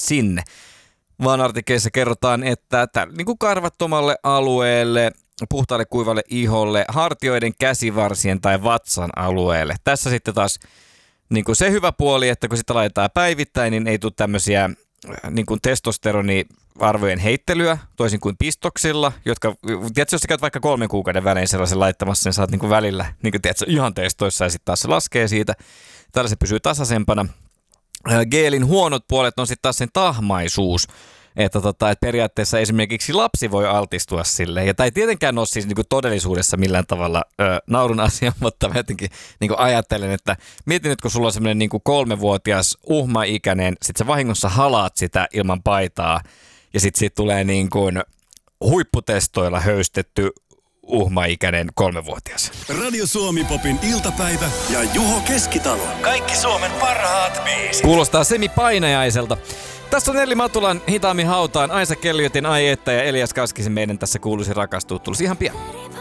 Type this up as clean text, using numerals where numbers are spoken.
sinne. Vaan artikkeissa kerrotaan, että niin kuin karvattomalle alueelle, puhtaalle kuivalle iholle, hartioiden, käsivarsien tai vatsan alueelle. Tässä sitten taas niin kuin se hyvä puoli, että kun sitä laitetaan päivittäin, niin ei tule tämmöisiä niin kuin testosteroniarvojen heittelyä, toisin kuin pistoksilla, jotka, tiedätkö, jos sä käyt vaikka 3 kuukauden välein sellaisen laittamassa, niin saat niin kuin välillä, niin kuin tiedätkö, ihan testoissa ja sitten taas se laskee siitä. Tällä se pysyy tasaisempana. Geelin huonot puolet on sitten taas sen tahmaisuus. Että periaatteessa esimerkiksi lapsi voi altistua sille. Ja tämä ei tietenkään ole siis niinku todellisuudessa millään tavalla naurun asia, mutta mä jotenkin niinku ajattelen, että mietin nyt, kun sulla on semmoinen niinku 3-vuotias uhmaikäinen, sit sä vahingossa halaat sitä ilman paitaa ja sit siitä tulee niinku huipputestoilla höystetty uhmaikäinen 3-vuotias. Radio Suomi Popin iltapäivä ja Juho Keskitalo. Kaikki Suomen parhaat biisit. Kuulostaa semipainajaiselta. Tässä on Elli Matulan Hitaammin hautaan, Aisa Kelliotin Ai että ja Elias Kaskisen Meidän tässä kuuluisi rakastua. Tulisi ihan pian.